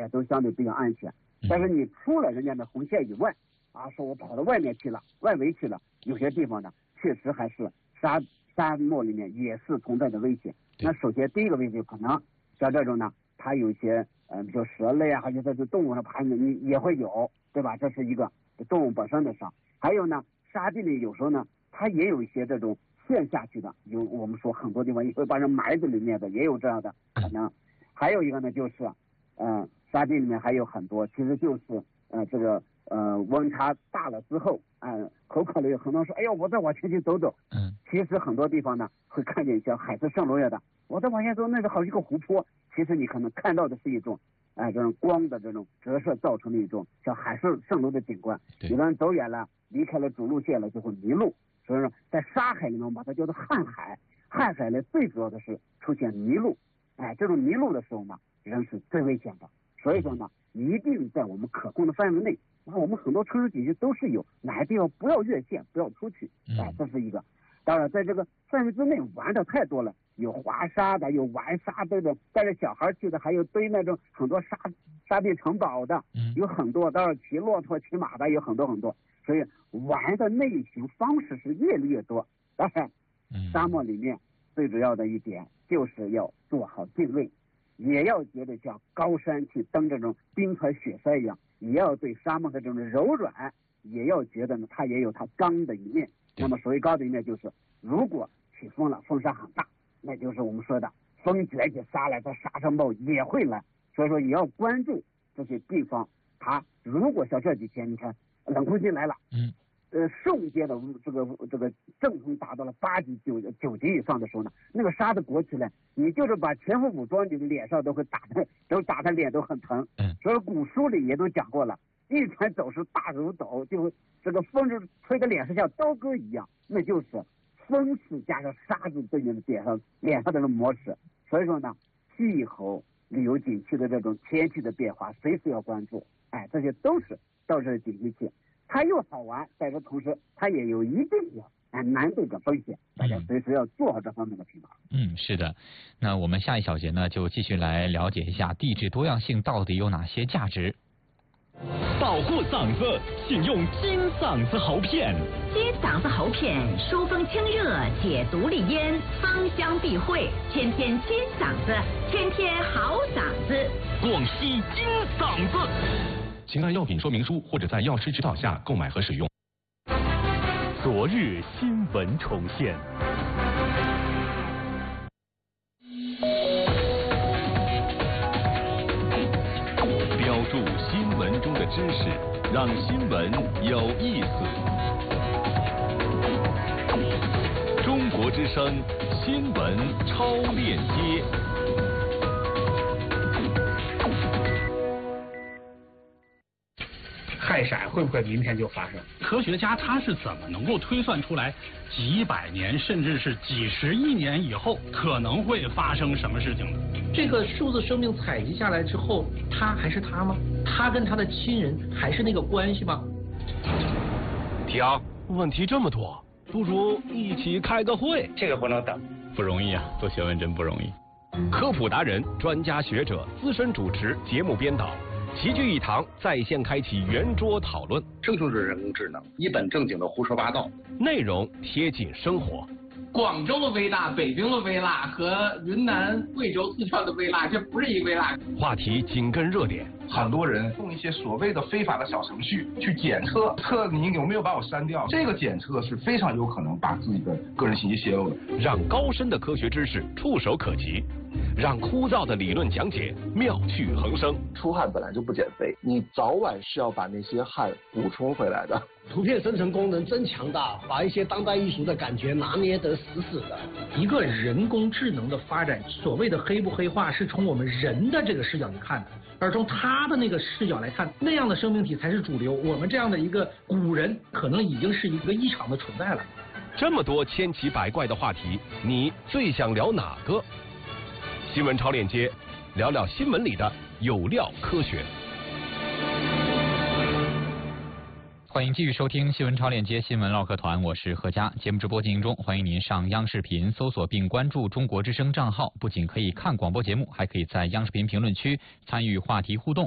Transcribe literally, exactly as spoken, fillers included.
哎，都相对比较安全。但是你出了人家的红线以外，啊，说我跑到外面去了，外围去了，有些地方呢，确实还是沙沙漠里面也是存在的危险。那首先第一个危险可能像这种呢，它有一些呃，比如蛇类啊，还有这些动物的爬你也会有，对吧？这是一个动物本身的伤。还有呢，沙地里有时候呢，它也有一些这种陷下去的，有我们说很多地方也会把人埋在里面的，也有这样的可能。还有一个呢，就是嗯、呃，沙地里面还有很多，其实就是呃这个呃温差大了之后，嗯、呃，口渴了有很多人说，哎呦，我再往前去走走。嗯。其实很多地方呢，会看见像海市蜃楼样的，我再往前走，那是好一个湖泊。其实你可能看到的是一种，哎、呃，这种光的这种折射造成的一种像海市蜃楼的景观。有的人走远了，离开了主路线了，就会迷路。所以说，在沙海里面，我们把它叫做旱海。旱海呢，最主要的是出现迷路。哎，这种迷路的时候呢，人是最危险的。所以说呢，一定在我们可控的范围内。那我们很多城市景区都是有哪些地方不要越线，不要出去。哎，这是一个。当然，在这个范围之内玩的太多了，有滑沙的，有玩沙的，带着小孩去的，还有堆那种很多沙沙地城堡的，有很多。当然，骑骆驼、骑马的有很多很多。所以玩的类型方式是越来越多。当然，沙漠里面最主要的一点就是要做好定位，也要觉得像高山去登这种冰川雪山一样，也要对沙漠的这种柔软，也要觉得呢它也有它刚的一面。那么所谓高的一面就是，如果起风了，风沙很大，那就是我们说的风卷起沙来，在沙尘暴也会来。所以说也要关注这些地方。它如果像这几天你看冷空气来了，嗯，呃，瞬间的这个这个阵风达到了八级、九九级以上的时候呢，那个沙子裹起来，你就是把全副武装，你的脸上都会打的，都打的脸都很疼。嗯，所以古书里也都讲过了，一船走是大如斗，就这个风就吹的脸上像刀割一样，那就是风势加上沙子对你的脸上脸上的磨蚀。所以说呢，气候、旅游景区的这种天气的变化，随时要关注。哎，这些都是到这景区去，它又好玩，在这同时它也有一定的哎难度的风险，大家随时要做好这方面的平衡。 嗯，是的。那我们下一小节呢，就继续来了解一下地质多样性到底有哪些价值。 保护嗓子，请用金嗓子喉片。 金嗓子喉片疏风清热，解毒利咽，芳香避秽，天天金嗓子，天天好嗓子。 广西金嗓子。请按药品说明书或者在药师指导下购买和使用。昨日新闻重现。标注新闻中的知识，让新闻有意思。中国之声新闻超链接。 氦闪会不会明天就发生？ 科学家他是怎么能够推算出来几百年甚至是几十亿年以后可能会发生什么事情的？ 这个数字生命采集下来之后，他还是他吗？他跟他的亲人还是那个关系吗？ 停，问题这么多，不如一起开个会。 这个不能等， 不容易啊，做学问真不容易。 科普达人、专家学者、资深主持、节目编导。齐聚一堂，在线开启圆桌讨论。 这就是人工智能，一本正经的胡说八道， 内容贴近生活。 广州的微辣、北京的微辣和云南、贵州、四川的微辣，这不是一个微辣。 话题紧跟热点。 很多人用一些所谓的非法的小程序去检测，测你有没有把我删掉。这个检测是非常有可能把自己的个人信息泄露的。 让高深的科学知识触手可及，让枯燥的理论讲解妙趣横生。 出汗本来就不减肥，你早晚是要把那些汗补充回来的。 图片生成功能真强大，把一些当代艺术的感觉拿捏得死死的。 一个人工智能的发展，所谓的黑不黑化，是从我们人的这个视角去看的，而从他的那个视角来看，那样的生命体才是主流。我们这样的一个古人，可能已经是一个异常的存在了。 这么多千奇百怪的话题，你最想聊哪个？新闻超链接，聊聊新闻里的有料科学。 欢迎继续收听新闻超链接新闻唠嗑团，我是何佳。节目直播进行中，欢迎您上央视频搜索并关注中国之声账号，不仅可以看广播节目，还可以在央视频评论区参与话题互动。